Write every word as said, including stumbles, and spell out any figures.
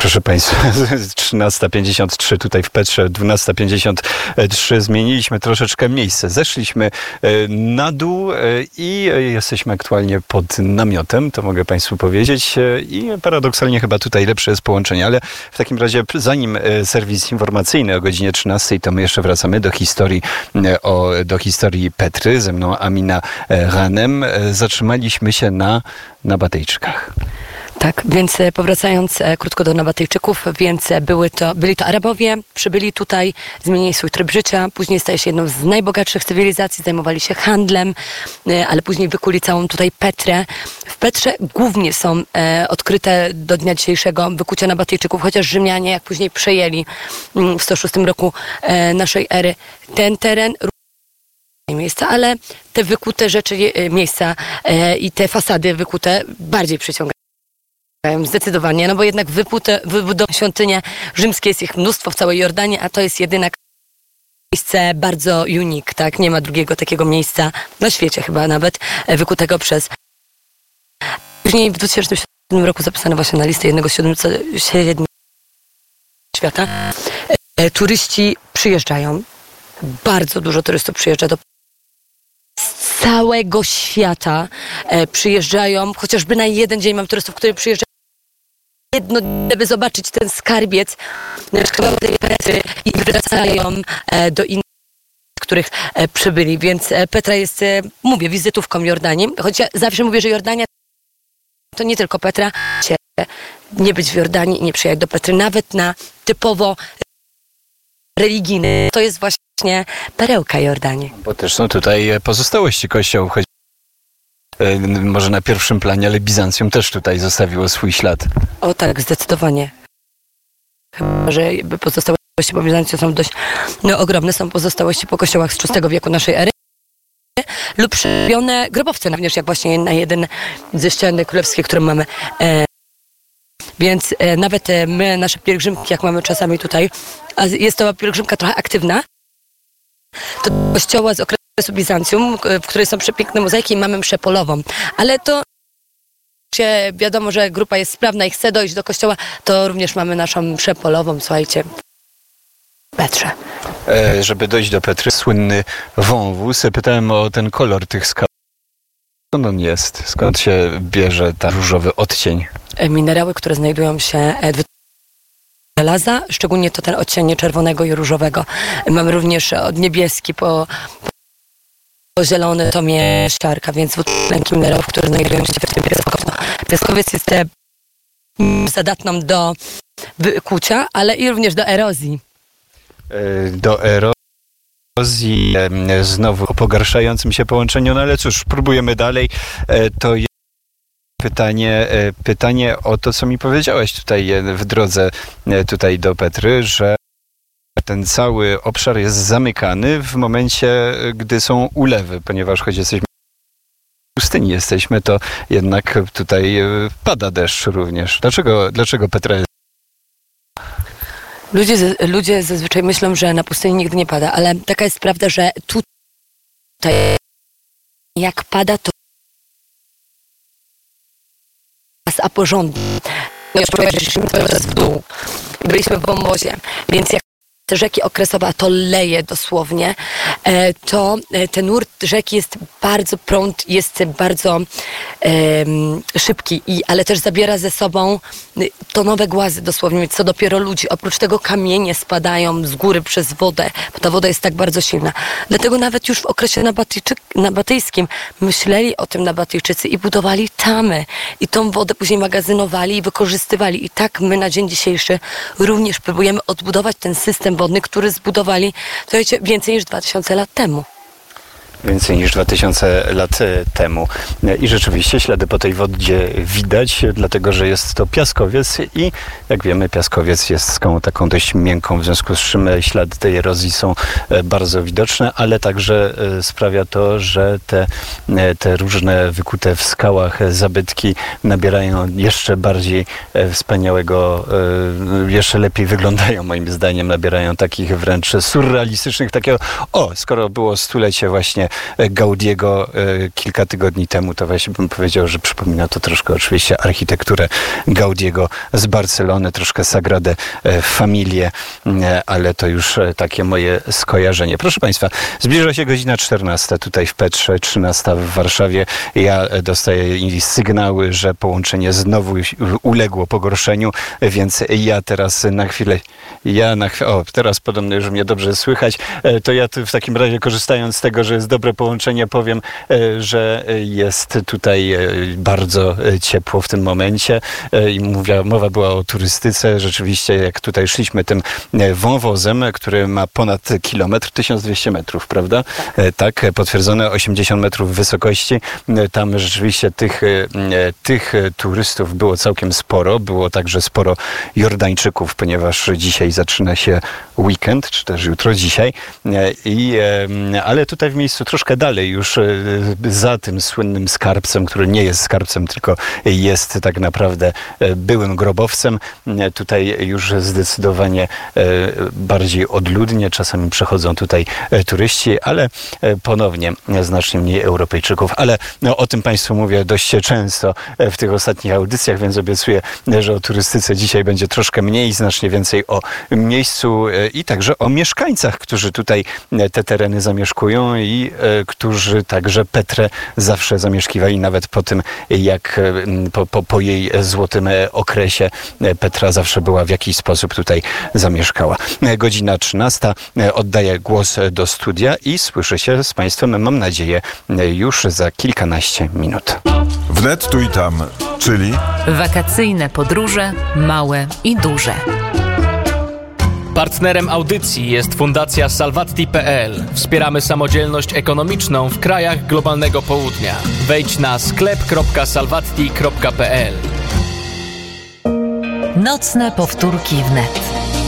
Proszę Państwa, trzynasta pięćdziesiąt trzy tutaj w Petrze, dwunasta pięćdziesiąt trzy. Zmieniliśmy troszeczkę miejsce. Zeszliśmy na dół i jesteśmy aktualnie pod namiotem, to mogę Państwu powiedzieć. I paradoksalnie chyba tutaj lepsze jest połączenie, ale w takim razie zanim serwis informacyjny o godzinie trzynastej, to my jeszcze wracamy do historii, o, do historii Petry. Ze mną Amina Ghanem. Zatrzymaliśmy się na, na Batejczykach. Tak, więc powracając e, krótko do Nabatyjczyków, więc były to, byli to Arabowie, przybyli tutaj, zmienili swój tryb życia, później staje się jedną z najbogatszych cywilizacji, zajmowali się handlem, e, ale później wykuli całą tutaj Petrę. W Petrze głównie są e, odkryte do dnia dzisiejszego wykucia Nabatyjczyków, chociaż Rzymianie, jak później przejęli m, w sto szóstym roku e, naszej ery ten teren, miejsca, ale te wykute rzeczy, e, miejsca e, i te fasady wykute bardziej przyciągają. Zdecydowanie, no bo jednak wypute, wybudowane świątynie rzymskie, jest ich mnóstwo w całej Jordanii, a to jest jedyne miejsce bardzo unique, tak? Nie ma drugiego takiego miejsca na świecie chyba nawet, wykutego przez... Później w dwa tysiące siódmym roku zapisano właśnie na listę jednego z siedmiu świata. E, turyści przyjeżdżają, bardzo dużo turystów przyjeżdża do z całego świata e, przyjeżdżają, chociażby na jeden dzień mam turystów, którzy przyjeżdżają jedno, żeby zobaczyć ten skarbiec tej Petry i wracają e, do innych, z których e, przybyli. Więc e, Petra jest, e, mówię, wizytówką Jordanii. Choć ja zawsze mówię, że Jordania to nie tylko Petra. Nie być w Jordanii i nie przyjechać do Petry, nawet na typowo religijny. To jest właśnie perełka Jordanii. Bo też są tutaj pozostałości kościołów, choć może na pierwszym planie, ale Bizancjum też tutaj zostawiło swój ślad. O tak, zdecydowanie. Chyba że pozostałości po Bizancjum są dość no, ogromne. Są pozostałości po kościołach z szóstego wieku naszej ery lub przybione grobowce, również jak właśnie na jeden ze ścian królewskich, którą mamy. E, więc e, nawet e, my, nasze pielgrzymki, jak mamy czasami tutaj, a jest to pielgrzymka trochę aktywna, to kościoła z okresu Bizancjum, w której są przepiękne mozaiki i mamy mszę polową. Ale to wiadomo, że grupa jest sprawna i chce dojść do kościoła, to również mamy naszą mszę polową, słuchajcie, w Petrze. E, żeby dojść do Petry, słynny wąwóz. Pytałem o ten kolor tych skał. Skąd on jest? Skąd się bierze ten różowy odcień? Minerały, które znajdują się w żelaza, szczególnie to ten odcień czerwonego i różowego. Mamy również od niebieski po, po zielony, to mieszczarka, więc dwutlenki minerałów, które znajdują się w tym piaskowcu. Piaskowiec jest zadatną do wykucia, ale i również do erozji. Do erozji, znowu o pogarszającym się połączeniu, no ale cóż, próbujemy dalej. To jest pytanie, pytanie o to, co mi powiedziałeś tutaj w drodze tutaj do Petry, że ten cały obszar jest zamykany w momencie, gdy są ulewy, ponieważ choć jesteśmy w pustyni jesteśmy, to jednak tutaj pada deszcz również. Dlaczego, dlaczego Petra jest? Ludzie, ludzie zazwyczaj myślą, że na pustyni nigdy nie pada, ale taka jest prawda, że tutaj jak pada, to a porządnie. W dół. Byliśmy w wąwozie, więc jak te rzeki okresowe, a to leje dosłownie, to ten nurt rzeki jest bardzo, prąd jest bardzo um, szybki, i, ale też zabiera ze sobą tonowe głazy dosłownie, co dopiero ludzi. Oprócz tego kamienie spadają z góry przez wodę, bo ta woda jest tak bardzo silna. Dlatego nawet już w okresie nabatyjskim myśleli o tym Nabatyjczycy i budowali tamy. I tą wodę później magazynowali i wykorzystywali. I tak my na dzień dzisiejszy również próbujemy odbudować ten system wodny, który zbudowali, słuchajcie, więcej niż dwa tysiące lat temu. Więcej niż dwa tysiące lat temu. I rzeczywiście ślady po tej wodzie widać, dlatego że jest to piaskowiec i jak wiemy, piaskowiec jest skałą taką dość miękką, w związku z czym ślady tej erozji są bardzo widoczne, ale także sprawia to, że te, te różne wykute w skałach zabytki nabierają jeszcze bardziej wspaniałego, jeszcze lepiej wyglądają moim zdaniem, nabierają takich wręcz surrealistycznych, takiego, o, skoro było stulecie właśnie Gaudiego kilka tygodni temu, to właśnie bym powiedział, że przypomina to troszkę oczywiście architekturę Gaudiego z Barcelony, troszkę Sagradę Familię, ale to już takie moje skojarzenie. Proszę Państwa, zbliża się godzina czternasta tutaj w Petrze, trzynasta w Warszawie. Ja dostaję sygnały, że połączenie znowu uległo pogorszeniu, więc ja teraz na chwilę, ja na chwilę, o teraz podobno już mnie dobrze słychać, to ja tu w takim razie korzystając z tego, że jest dobre połączenie, powiem, że jest tutaj bardzo ciepło w tym momencie i mówię, mowa była o turystyce. Rzeczywiście jak tutaj szliśmy tym wąwozem, który ma ponad kilometr, tysiąc dwieście metrów, prawda? Tak, tak, potwierdzone osiemdziesiąt metrów wysokości. Tam rzeczywiście tych, tych turystów było całkiem sporo. Było także sporo Jordańczyków, ponieważ dzisiaj zaczyna się weekend, czy też jutro dzisiaj. I, ale tutaj w miejscu troszkę dalej, już za tym słynnym skarbcem, który nie jest skarbcem, tylko jest tak naprawdę byłym grobowcem. Tutaj już zdecydowanie bardziej odludnie. Czasami przechodzą tutaj turyści, ale ponownie znacznie mniej Europejczyków. Ale no, o tym Państwu mówię dość często w tych ostatnich audycjach, więc obiecuję, że o turystyce dzisiaj będzie troszkę mniej, znacznie więcej o miejscu i także o mieszkańcach, którzy tutaj te tereny zamieszkują i którzy także Petrę zawsze zamieszkiwali, nawet po tym, jak po, po, po jej złotym okresie Petra zawsze była w jakiś sposób tutaj zamieszkała. Godzina trzynasta. Oddaję głos do studia i słyszę się z Państwem, mam nadzieję, już za kilkanaście minut. Wnet tu i tam, czyli wakacyjne podróże, małe i duże. Partnerem audycji jest Fundacja Salvatti kropka pe el. Wspieramy samodzielność ekonomiczną w krajach globalnego południa. Wejdź na sklep kropka salvatti kropka pe el. Nocne powtórki wnet.